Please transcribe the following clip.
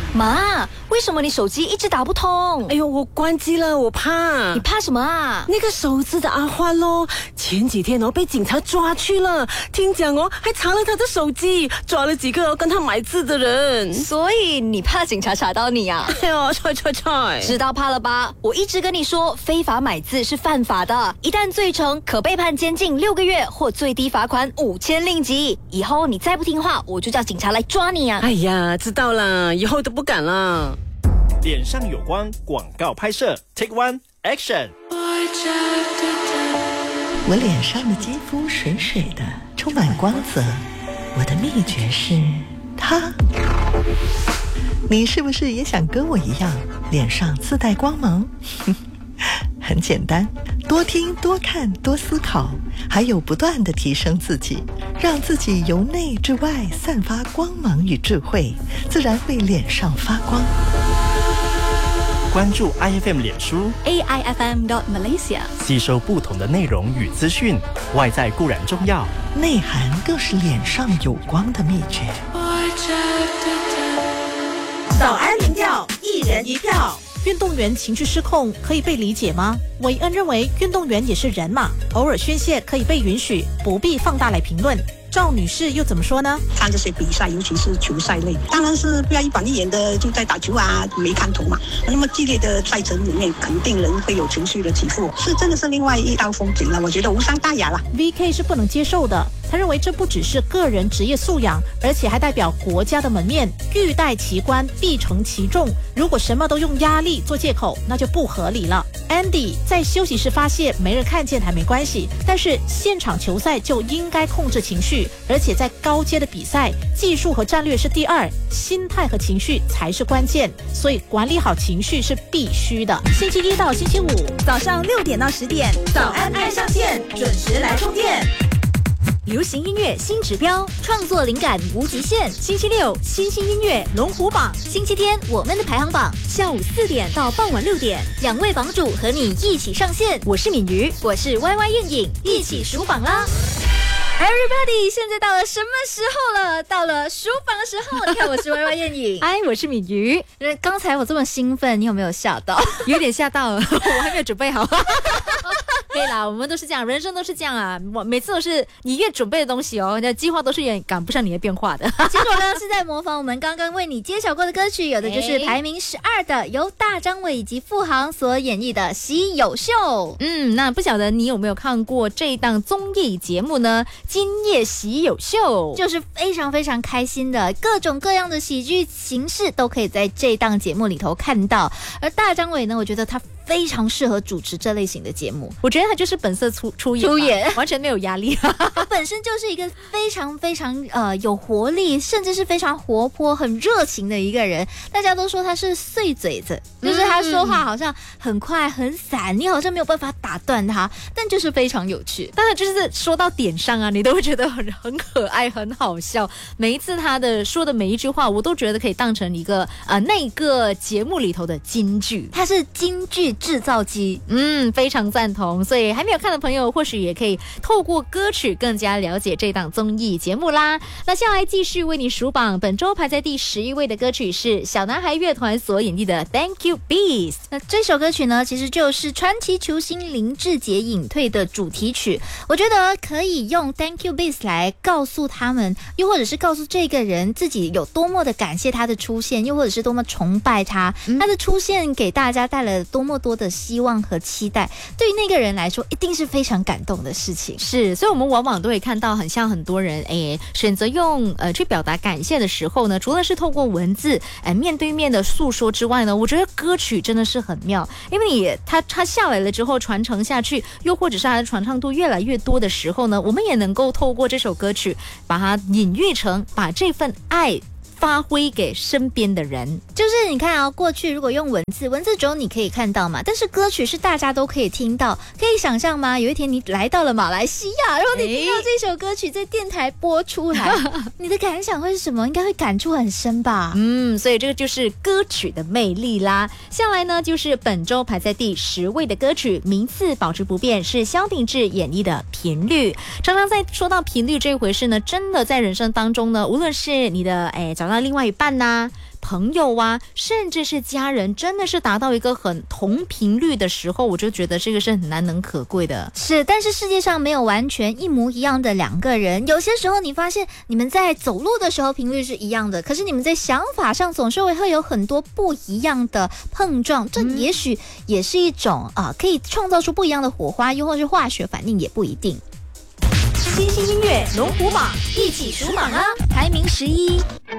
妈，为什么你手机一直打不通？ 哎呦，我关机了，我怕。 你怕什么啊？ 那个手指的阿欢咯，前几天被警察抓去了，听讲还查了他的手机，抓了几个跟他买字的人。 所以你怕警察查到你啊？ 哎呦， 知道怕了吧？我一直跟你说，非法买字是犯法的，一旦罪成，可被判监禁6个月或最低罚款5000令吉。以后你再不听话，我就叫警察来抓你啊！ 哎呀，知道了，以后都不敢了。 脸上有光广告拍摄 Take One Action。 我脸上的肌肤水水的，充满光泽，我的秘诀是它。你是不是也想跟我一样脸上自带光芒？很简单，多听多看多思考，还有不断地提升自己，让自己由内至外散发光芒与智慧，自然会脸上发光。 关注 IFM 脸书 AIFM.Malaysia， 吸收不同的内容与资讯，外在固然重要， 内涵更是脸上有光的秘诀。 早安民调，一人一票。 运动员情绪失控可以被理解吗？韦恩认为运动员也是人嘛，偶尔宣泄可以被允许，不必放大来评论。赵女士又怎么说呢？ 看这些比赛，尤其是球赛类，当然是不要一板一眼的就在打球啊，没看头嘛。那么激烈的赛程里面，肯定人会有情绪的起伏，是真的是另外一道风景了。我觉得无伤大雅了。 VK 是不能接受的，他认为这不只是个人职业素养，而且还代表国家的门面。欲戴其冠，必承其重。如果什么都用压力做借口，那就不合理了。Andy 在休息室发泄，没人看见还没关系，但是现场球赛就应该控制情绪，而且在高阶的比赛，技术和战略是第二，心态和情绪才是关键，所以管理好情绪是必须的。星期一到星期五早上6点到10点，早安爱上线，准时来充电。 流行音乐新指标，创作灵感无极限。星期六，新兴音乐龙虎榜；星期天，我们的排行榜。下午4点到傍晚6点，2位榜主和你一起上线。我是敏瑜，我是 YY 燕颖，一起数榜啦！Everybody， 现在到了什么时候了？到了数榜的时候。你看，我是 YY 燕颖， 嗨，我是敏瑜。 刚才我这么兴奋，你有没有吓到？ 有点吓到了，我还没有准备好。对啦，我们都是这样，人生都是这样啊。我每次都是你越准备的东西你的计划都是远赶不上你的变化的。 结果呢是在模仿我们刚刚为你揭晓过的歌曲，有的就是排名12的，由大张伟以及傅航所演绎的《稀有秀》。 那不晓得你有没有看过这一档综艺节目呢？今夜稀有秀就是非常非常开心的，各种各样的喜剧形式都可以在这档节目里头看到。而大张伟呢，我觉得他非常适合主持这类型的节目。 我觉得他就是本色出演，完全没有压力。 他本身就是一个非常非常有活力，甚至是非常活泼、很热情的一个人。大家都说他是碎嘴子，就是他说话好像很快很散，你好像没有办法打断他，但就是非常有趣。 但是就是说到点上啊，你都会觉得很可爱、很好笑。每一次他说的每一句话，我都觉得可以当成一个那个节目里头的金句。 他是金句制造机， 非常赞同。所以还没有看的朋友，或许也可以透过歌曲更加了解这档综艺节目啦。那下来继续为你数榜，本周排在第11位的歌曲是小男孩乐团所演绎的 Thank You Beast。 那这首歌曲呢，其实就是传奇球星林志杰隐退的主题曲。我觉得可以用 Thank You Beast 来告诉他们，又或者是告诉这个人自己有多么的感谢他的出现，又或者是多么崇拜他，他的出现给大家带来了多么多的希望和期待，对于那个人来说一定是非常感动的事情。 是，所以我们往往都会看到很像很多人选择用去表达感谢的时候呢，除了是透过文字面对面的诉说之外呢，我觉得歌曲真的是很妙，因为它下来了之后传承下去，又或者是它的传唱度越来越多的时候呢，我们也能够透过这首歌曲把它隐喻成把这份爱发挥给身边的人。 就是你看过去如果用文字只有你可以看到嘛，但是歌曲是大家都可以听到。可以想象吗？有一天你来到了马来西亚，然后你听到这首歌曲在电台播出来，你的感想会是什么？应该会感触很深吧。 所以这个就是歌曲的魅力啦。下来呢，就是本周排在第10位的歌曲，名次保持不变，是萧鼎志演绎的频率。常常在说到频率这一回事呢，真的在人生当中呢，无论是你的早到另外一半呐、朋友啊，甚至是家人，真的是达到一个很同频率的时候，我就觉得这个是很难能可贵的。 是，但是世界上没有完全一模一样的两个人，有些时候你发现你们在走路的时候频率是一样的，可是你们在想法上总是会有很多不一样的碰撞，这也许也是一种可以创造出不一样的火花，又或是化学反应也不一定。 新音乐龙虎榜，一起数榜啊！ 排名11。